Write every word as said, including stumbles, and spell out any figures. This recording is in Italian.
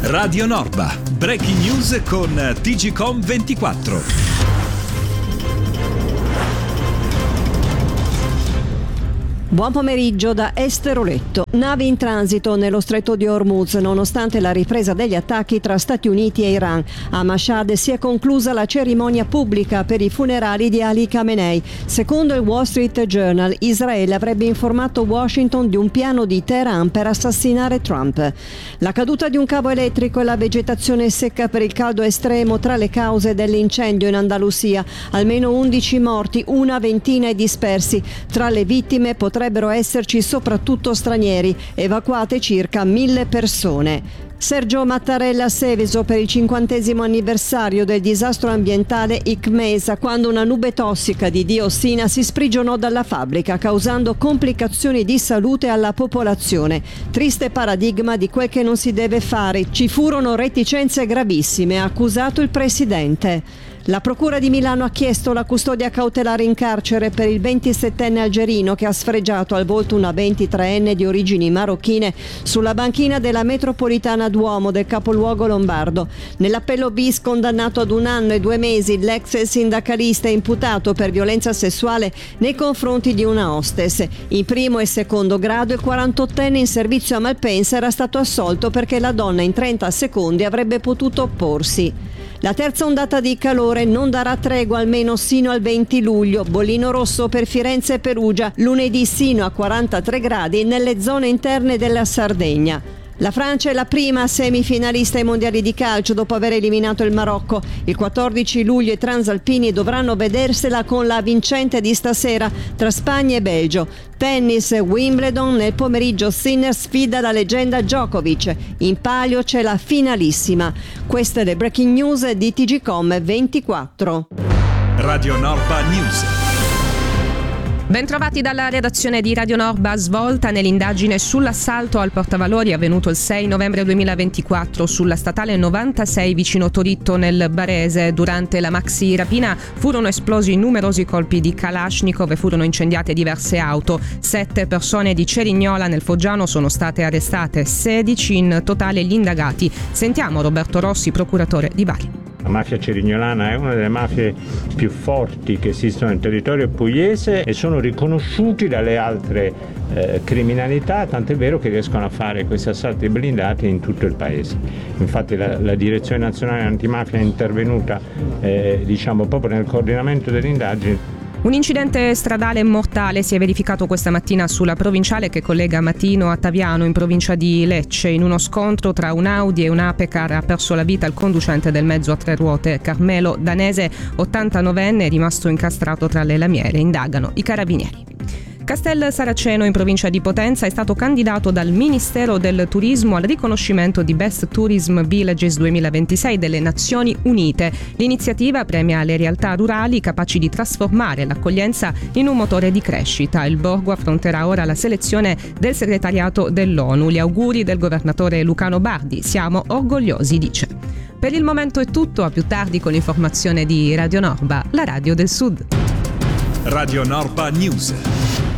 Radio Norba, breaking news con T G Com ventiquattro. Buon pomeriggio da Esteroletto. Navi in transito nello stretto di Hormuz nonostante la ripresa degli attacchi tra Stati Uniti e Iran. A Mashhad si è conclusa la cerimonia pubblica per i funerali di Ali Khamenei. Secondo il Wall Street Journal, Israele avrebbe informato Washington di un piano di Teheran per assassinare Trump. La caduta di un cavo elettrico e la vegetazione secca per il caldo estremo tra le cause dell'incendio in Andalusia. Almeno undici morti, una ventina i dispersi. Tra le vittime potrebbero Potrebbero esserci soprattutto stranieri, evacuate circa mille persone. Sergio Mattarella a Seveso per il cinquantesimo anniversario del disastro ambientale Icmesa, quando una nube tossica di diossina si sprigionò dalla fabbrica, causando complicazioni di salute alla popolazione. Triste paradigma di quel che non si deve fare. Ci furono reticenze gravissime, ha accusato il presidente. La Procura di Milano ha chiesto la custodia cautelare in carcere per il ventisettenne algerino che ha sfregiato al volto una ventitreenne di origini marocchine sulla banchina della metropolitana Duomo del capoluogo lombardo. Nell'appello bis condannato ad un anno e due mesi l'ex sindacalista è imputato per violenza sessuale nei confronti di una hostess. In primo e secondo grado il quarantottenne in servizio a Malpensa era stato assolto perché la donna in trenta secondi avrebbe potuto opporsi. La terza ondata di calore non darà tregua almeno sino al venti luglio. Bollino rosso per Firenze e Perugia, lunedì sino a quarantatré gradi nelle zone interne della Sardegna. La Francia è la prima semifinalista ai mondiali di calcio dopo aver eliminato il Marocco. Il quattordici luglio i transalpini dovranno vedersela con la vincente di stasera tra Spagna e Belgio. Tennis, Wimbledon, nel pomeriggio Sinner sfida la leggenda Djokovic. In palio c'è la finalissima. Queste le breaking news di T G Com ventiquattro. Radio Norba News. Bentrovati dalla redazione di Radio Norba. Svolta nell'indagine sull'assalto al portavalori avvenuto il sei novembre duemilaventiquattro sulla statale novantasei vicino Toritto nel Barese. Durante la maxi rapina furono esplosi numerosi colpi di Kalashnikov e furono incendiate diverse auto. Sette persone di Cerignola nel Foggiano sono state arrestate, sedici in totale gli indagati. Sentiamo Roberto Rossi, procuratore di Bari. La mafia cerignolana è una delle mafie più forti che esistono nel territorio pugliese e sono riconosciuti dalle altre eh, criminalità, tant'è vero che riescono a fare questi assalti blindati in tutto il paese. Infatti la, la Direzione Nazionale Antimafia è intervenuta eh, diciamo proprio nel coordinamento delle indagini. Un incidente stradale mortale si è verificato questa mattina sulla provinciale che collega Matino a Taviano in provincia di Lecce. In uno scontro tra un Audi e un Apecar ha perso la vita il conducente del mezzo a tre ruote. Carmelo Danese, ottantanovenne, è rimasto incastrato tra le lamiere. Indagano i carabinieri. Castel Saraceno in provincia di Potenza è stato candidato dal Ministero del Turismo al riconoscimento di Best Tourism Villages duemilaventisei delle Nazioni Unite. L'iniziativa premia le realtà rurali capaci di trasformare l'accoglienza in un motore di crescita. Il borgo affronterà ora la selezione del segretariato dell'ONU. Gli auguri del governatore Lucano Bardi. Siamo orgogliosi, dice. Per il momento è tutto, a più tardi con l'informazione di Radio Norba, la radio del Sud. Radio Norba News.